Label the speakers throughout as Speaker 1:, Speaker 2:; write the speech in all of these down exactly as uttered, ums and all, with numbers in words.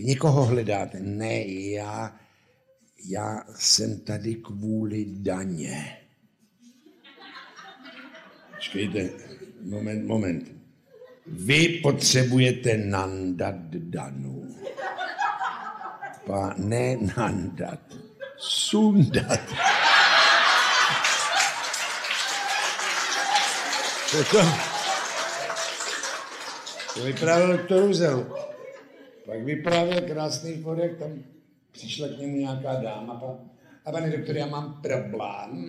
Speaker 1: Někoho hledáte? Ne, já, já jsem tady kvůli daně. Počkejte, moment, moment. Vy potřebujete nandat Danu. Pa, ne nandat, sundat. To, to, to vyprávěl doktor Uzel. Pak vyprávěl krásný podek, tam přišla k němu nějaká dáma. Pa, a pane doktor, já mám problém.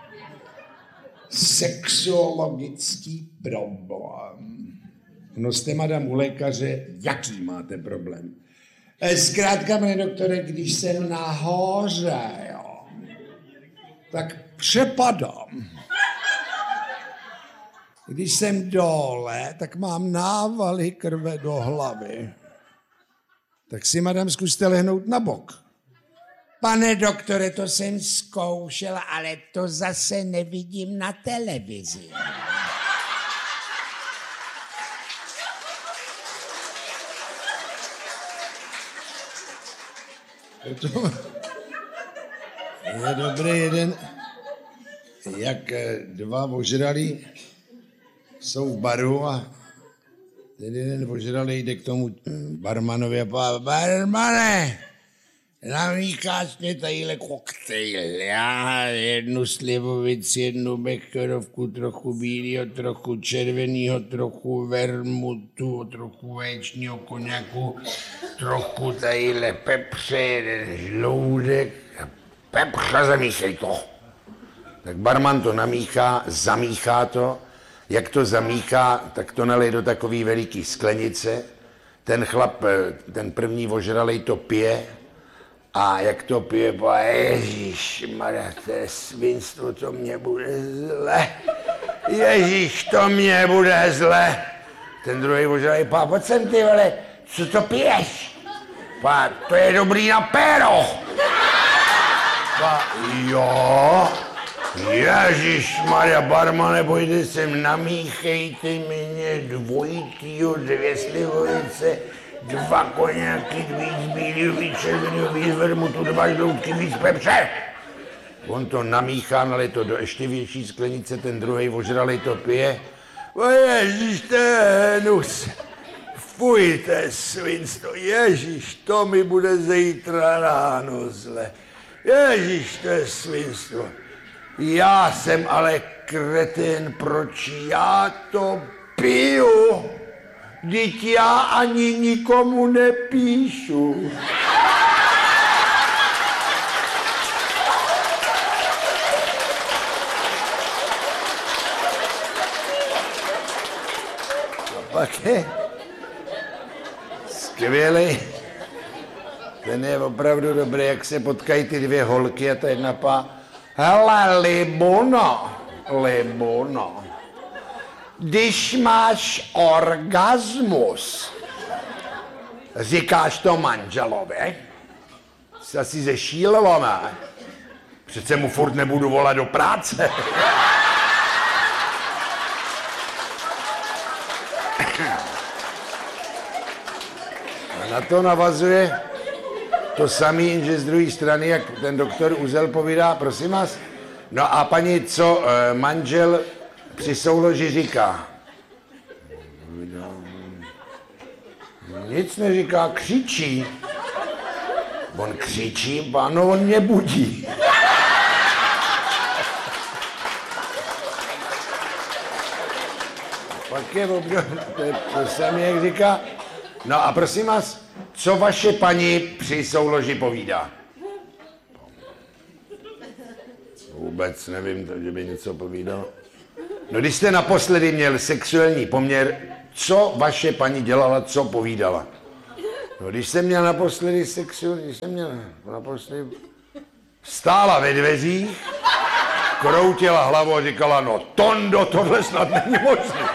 Speaker 1: Sexuologický problém. No jste, madam, u lékaře, jaký máte problém? Zkrátka, pane doktore, když jsem nahoře, jo, tak přepadám. Když jsem dole, tak mám návaly krve do hlavy. Tak si, madam, zkuste lehnout na bok. Pane doktore, to jsem zkoušel, ale to zase nevidím na televizi. To je dobrý jeden, jak dva ožralí jsou v baru a ten jeden ožralý jde k tomu barmanovi a pá, barmane, namícháš mě tadyhle koktejl, já jednu slivovici, jednu becherovku, trochu bílýho, trochu červenýho, trochu vermutu, trochu vaječního koněku, trochu tadyhle pepře, jeden žloudek, pepře, zamíchej to. Tak barman to namíchá, zamíchá to, jak to zamíchá, tak to nalije do takový veliký sklenice, ten chlap, ten první ožralej to pije, a jak to pije, pa ježišmarja, to je svinstvo, to mě bude zle. Ježíš, to mě bude zle. Ten druhý ožralej, pa, pojď sem ty vole, co to piješ? Pa, to je dobrý na péro. Pa, jo, ježišmarja, barmane, pojďte sem, namíchejte mě dvojitýho, dvě slivovice, dva koněky, víc bílýho, víc červenýho, víc vermutu, dva žloutky, víc pepře. On to namíchá, nalije to do ještě větší sklenice, ten druhej ožralej to pije. O ježiš, to je hnus. Fuj, to je svinstvo. Ježiš, to mi bude zítra ráno zle. Ježiš, to je svinstvo. Já jsem ale kretén, proč já to piju? Vždyť já ani nikomu nepíšu. A pak je skvělý. Ten je opravdu dobrý, jak se potkají ty dvě holky a ta jedna pá. Hele, Libuno, Libuno. Když máš orgasmus, říkáš to manželovi, jsi asi zešílilo, ne? Přece mu furt nebudu volat do práce. A na to navazuje to samý, jenže z druhé strany, jak ten doktor Uzel povídá, prosím vás, no a paní, co manžel při souloži říká? Nic neříká, křičí. On křičí, páno, on mě budí. Pak je obdobně, to, to samé, jak říká. No a prosím vás, co vaše paní při souloži povídá? Vůbec nevím, že by něco povídal. No když jste naposledy měl sexuální poměr, co vaše paní dělala, co povídala? No když jsem měl naposledy sexuální, když jsem měl naposledy... Stála ve dveřích, kroutila hlavu a říkala, no Tondo, tohle snad není možné.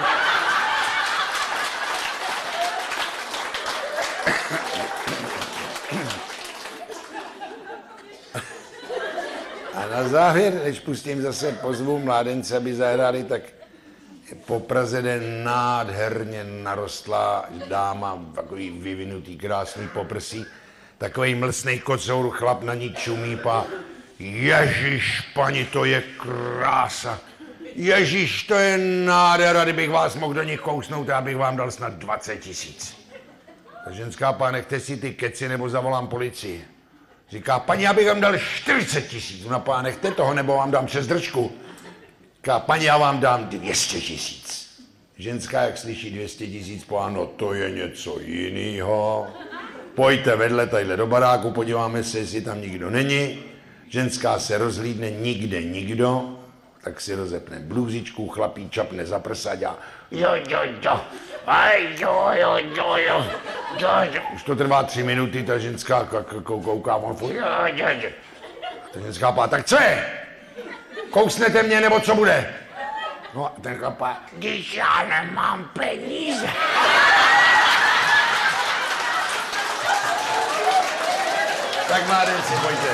Speaker 1: A na závěr, než pustím zase pozvu mládence, aby zahráli, tak Po Praze jde nádherně narostlá dáma, takový vyvinutý, krásný poprsí, takový mlsnej kocour, chlap na ní čumí, pa ježiš, pani, to je krása. Ježiš, to je nádhera, kdybych vás mohl do nich kousnout, já bych vám dal snad dvacet tisíc. Ta ženská, pá, nechte si ty keci, nebo zavolám policii. Říká, paní, já bych vám dal čtyřicet tisíc. No, pá, nechte toho, nebo vám dám přes držku. Říká, paní, já vám dám dvě stě tisíc. Ženská, jak slyší dvě stě tisíc, pá, no to je něco jinýho. Pojďte vedle tadyhle do baráku, podíváme se, jestli tam nikdo není. Ženská se rozhlídne, nikde nikdo. Tak si rozepne blůzičku, chlapí čapne za prsa, dělá jo, jo, jo, aj, jo, jo, jo, jo, jo, jo. Už to trvá tři minuty, ta ženská kouká, on furt, jo, jo, jo. Ta ženská pá, tak co je? Kousnete mě, nebo co bude? No a ten chlapá, když já nemám peníze. Tak mládenci, pojďte.